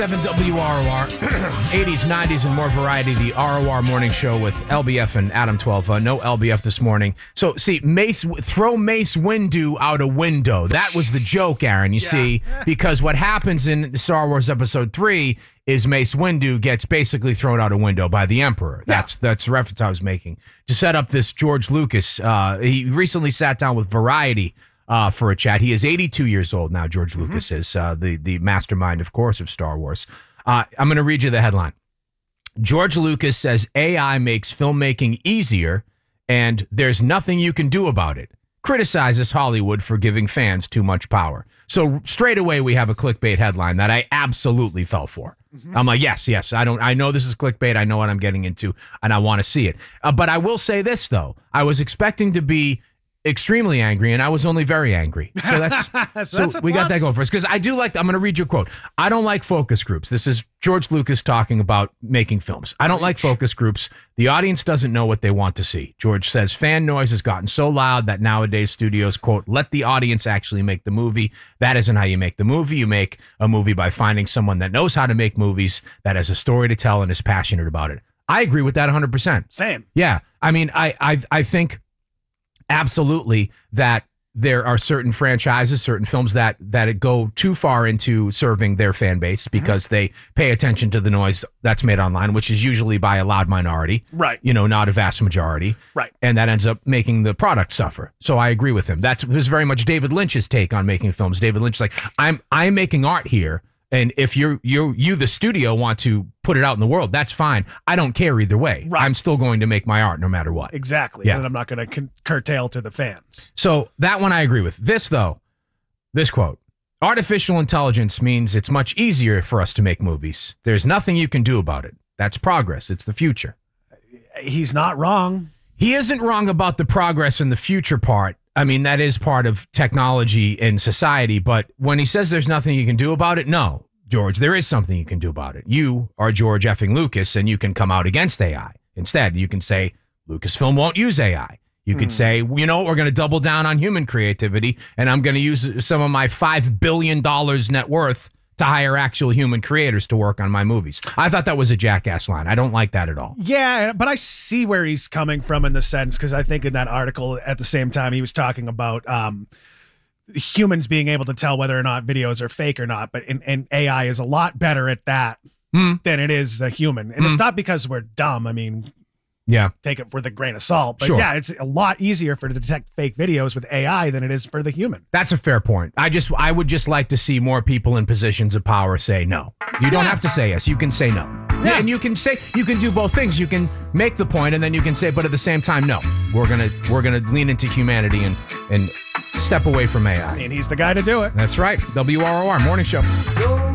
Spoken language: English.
7 WROR, 80s, 90s, and more variety. The ROR Morning Show with LBF and Adam 12. No LBF this morning. So, see, throw Mace Windu out a window. That was the joke, Aaron, you see, because what happens in Star Wars Episode 3 is Mace Windu gets basically thrown out a window by the Emperor. That's the reference I was making. To set up this George Lucas, he recently sat down with Variety for a chat. He is 82 years old now, George Lucas is, the mastermind, of course, of Star Wars. I'm going to read you the headline. George Lucas says AI makes filmmaking easier, and there's nothing you can do about it. Criticizes Hollywood for giving fans too much power. So straight away, we have a clickbait headline that I absolutely fell for. I'm like, yes. I know this is clickbait. I know what I'm getting into, and I want to see it. But I will say this, though. I was expecting to be extremely angry, and I was only very angry. So that's we got that going for us. Because I do like, I'm going to read you a quote. I don't like focus groups. This is George Lucas talking about making films. I don't like focus groups. The audience doesn't know what they want to see. George says fan noise has gotten so loud that nowadays studios, quote, let the audience actually make the movie. That isn't how you make the movie. You make a movie by finding someone that knows how to make movies, that has a story to tell and is passionate about it. I agree with that 100%. Same. Yeah. I mean, I think absolutely that there are certain franchises, certain films that go too far into serving their fan base because they pay attention to the noise that's made online, which is usually by a loud minority, right? You know, not a vast majority, right? And that ends up making the product suffer. So I agree with him. That was very much David Lynch's take on making films. David Lynch is like, I'm making art here. And if you the studio want to put it out in the world, that's fine. I don't care either way. Right. I'm still going to make my art no matter what. Exactly. Yeah. And I'm not going to curtail to the fans. So that one I agree with. This, though, this quote, artificial intelligence means it's much easier for us to make movies. There's nothing you can do about it. That's progress. It's the future. He's not wrong. He isn't wrong about the progress and the future part. I mean, that is part of technology in society. But when he says there's nothing you can do about it, no, George, there is something you can do about it. You are George effing Lucas, and you can come out against AI. Instead, you can say Lucasfilm won't use AI. You could say, you know, we're going to double down on human creativity, and I'm going to use some of my $5 billion net worth to hire actual human creators to work on my movies. I thought that was a jackass line. I don't like that at all. Yeah, but I see where he's coming from in the sense, because I think in that article at the same time he was talking about humans being able to tell whether or not videos are fake or not, but and AI is a lot better at that than it is a human. And it's not because we're dumb. I mean, yeah, take it with a grain of salt. But sure. Yeah, it's a lot easier to detect fake videos with AI than it is for the human. That's a fair point. I would just like to see more people in positions of power say no. You don't have to say yes. You can say no. Yeah. And you can do both things. You can make the point and then you can say, but at the same time, no. We're gonna lean into humanity and step away from AI. And he's the guy to do it. That's right. WROR Morning Show.